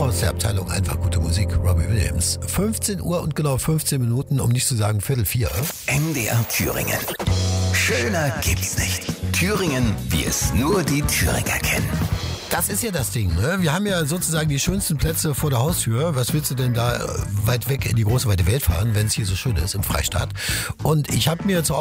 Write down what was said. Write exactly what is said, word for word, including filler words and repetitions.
aus der Abteilung Einfach gute Musik, Robbie Williams. fünfzehn Uhr und genau fünfzehn Minuten, um nicht zu sagen Viertel vier. M D R Thüringen. Schöner gibt's nicht. Thüringen, wie es nur die Thüringer kennen. Das ist ja das Ding, ne? Wir haben ja sozusagen die schönsten Plätze vor der Haustür. Was willst du denn da weit weg in die große weite Welt fahren, wenn es hier so schön ist im Freistaat? Und ich habe mir zur